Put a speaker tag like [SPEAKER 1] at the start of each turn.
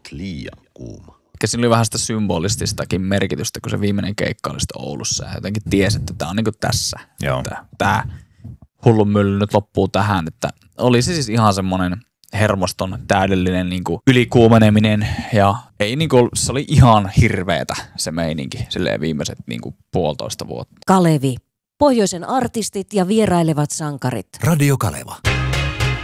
[SPEAKER 1] liian kuuma.
[SPEAKER 2] Siinä oli vähän sitä symbolististakin merkitystä, kun se viimeinen keikka oli sitten Oulussa. Ja jotenkin tiesi, että tämä on niinku tässä. Tämä hullun mylly nyt loppuu tähän. Että oli se siis ihan semmoinen hermoston täydellinen niinku ylikuumeneminen. Ja ei niinku, se oli ihan hirveetä se meininki silleen viimeiset niinku 1,5 vuotta.
[SPEAKER 3] Kalevi. Pohjoisen artistit ja vierailevat sankarit.
[SPEAKER 4] Radio Kaleva.